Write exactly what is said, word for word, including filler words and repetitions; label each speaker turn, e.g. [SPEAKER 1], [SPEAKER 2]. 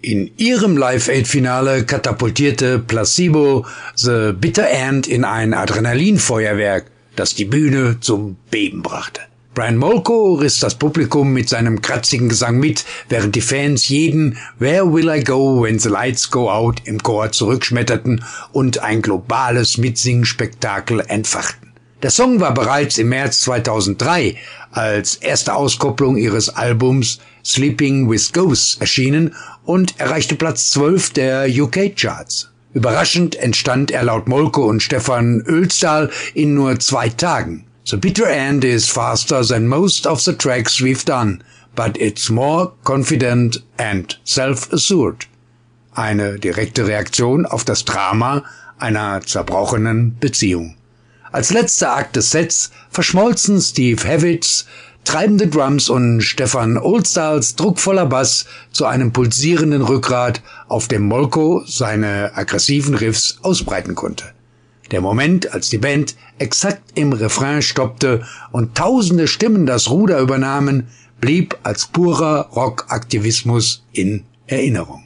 [SPEAKER 1] In ihrem Live-Aid-Finale katapultierte Placebo The Bitter End in ein Adrenalinfeuerwerk, das die Bühne zum Beben brachte. Brian Molko riss das Publikum mit seinem kratzigen Gesang mit, während die Fans jeden Where Will I Go When the Lights Go Out im Chor zurückschmetterten und ein globales Mitsingspektakel entfachten. Der Song war bereits im März zweitausenddrei als erste Auskopplung ihres Albums Sleeping with Ghosts erschienen und erreichte Platz zwölf der U K-Charts. Überraschend entstand er laut Molko und Stefan Oelzdahl in nur zwei Tagen. The Bitter End is faster than most of the tracks we've done, but it's more confident and self-assured. Eine direkte Reaktion auf das Drama einer zerbrochenen Beziehung. Als letzter Akt des Sets verschmolzen Steve Havitts treibende Drums und Stefan Oelzdahls druckvoller Bass zu einem pulsierenden Rückgrat, auf dem Molko seine aggressiven Riffs ausbreiten konnte. Der Moment, als die Band exakt im Refrain stoppte und tausende Stimmen das Ruder übernahmen, blieb als purer Rockaktivismus in Erinnerung.